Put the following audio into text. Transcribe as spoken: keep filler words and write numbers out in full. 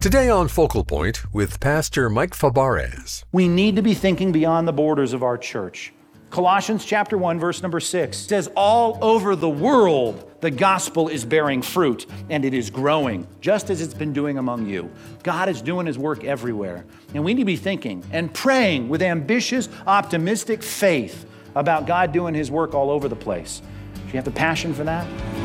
Today on Focal Point with Pastor Mike Fabarez. We need to be thinking beyond the borders of our church. Colossians chapter one, verse number six says, all over the world, the gospel is bearing fruit and it is growing, just as it's been doing among you. God is doing his work everywhere. And we need to be thinking and praying with ambitious, optimistic faith about God doing his work all over the place. Do you have the passion for that?